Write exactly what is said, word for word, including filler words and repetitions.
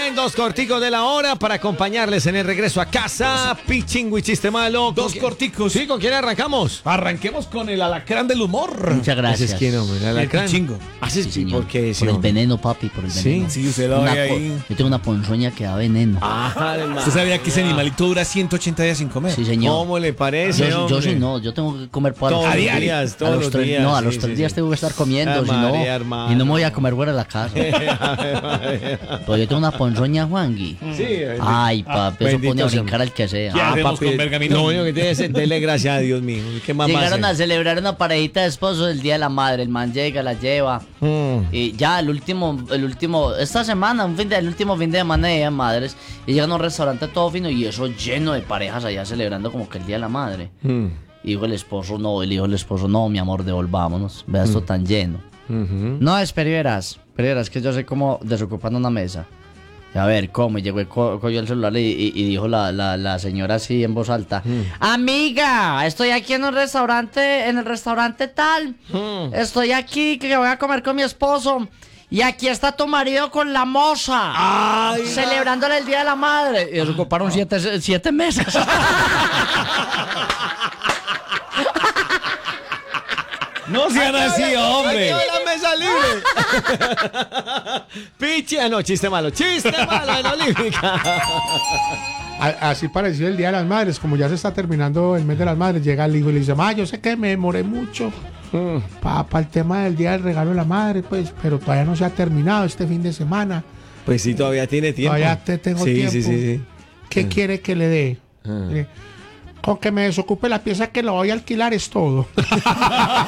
bien, dos corticos de la hora para acompañarles en el regreso a casa. Pichingüi, chiste malo. Dos ¿Con corticos. Sí, ¿con quién arrancamos? Arranquemos con el alacrán del humor. Muchas gracias. Ese es quién, hombre, el El alacrán. pichingo. Ah, sí, Sí, sí, señor. ¿por qué? Sí, Por el hombre. veneno, papi, por el Sí. veneno. Sí, usted lo Una ve po- ahí. Yo tengo una ponzoña que da veneno. Ah, de ¿Usted sabía que ese animalito dura ciento ochenta días sin comer? Sí, señor. ¿Cómo le parece, Yo, yo hombre? sí no, yo tengo que comer por Todos A los diario. días, a todos los los tres, días. no, a los sí, tres sí, días sí. tengo que estar comiendo, Ah, si no, María, hermano. y no me voy a comer fuera de la casa. Pero yo tengo una ponzoña, Juangui. Sí, Ay, papi, eso bendito pone a sea. brincar al que sea. ¿Qué Ah, hacemos papi, con Bergamino? lo único que tiene es dele gracias a Dios mío. ¿Qué más va a Llegaron a hacer? celebrar una parejita de esposos el día de la madre. El man llega, la lleva. Mm. Y ya el último, el último, esta semana, un fin de, el último fin de semana de Día de Madres. Y llegan a un restaurante todo fino y eso lleno de parejas allá celebrando como que el Día de la Madre. Mm. Y dijo el esposo, no, el hijo del esposo, no, mi amor, devolvámonos. Vea esto tan lleno. Ujú. No, espera, y verás. Pero verás que yo sé cómo desocupan una mesa. Y a ver, ¿cómo? Y llegó y co- cogió el celular y, y- y dijo la, la, la señora así en voz alta. Amiga, estoy aquí en un restaurante, en el restaurante tal. Estoy aquí que voy a comer con mi esposo. Y aquí está tu marido con la moza. Ay, Celebrándole el Día de la Madre. Y desocuparon siete, siete mesas. No sean así, hombre. ¡Aquí la mesa libre! Pichi, ah, no, chiste malo. Chiste malo en Olímpica. A- Así pareció el Día de las Madres, como ya se está terminando el mes de las Madres, llega el hijo y le dice, ma, yo sé que me demoré mucho para el tema del Día del Regalo de la Madre, pues, pero todavía no se ha terminado este fin de semana. Pues sí, todavía tiene tiempo. Todavía te tengo sí, tiempo. Sí, sí, sí. ¿Qué quiere que le dé? Ah. Eh, Con que me desocupe la pieza que la voy a alquilar es todo.